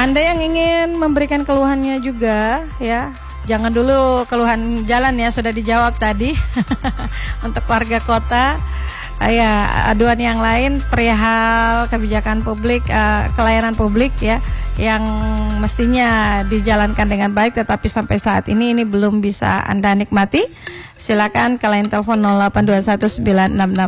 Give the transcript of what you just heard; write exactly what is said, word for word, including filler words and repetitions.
Anda yang ingin memberikan keluhannya juga ya, jangan dulu keluhan jalan ya, sudah dijawab tadi. Untuk warga kota, uh, ya aduan yang lain perihal kebijakan publik, uh, kelayanan publik ya, yang mestinya dijalankan dengan baik, tetapi sampai saat ini ini belum bisa Anda nikmati. Silakan ke line telepon nol delapan dua satu sembilan enam enam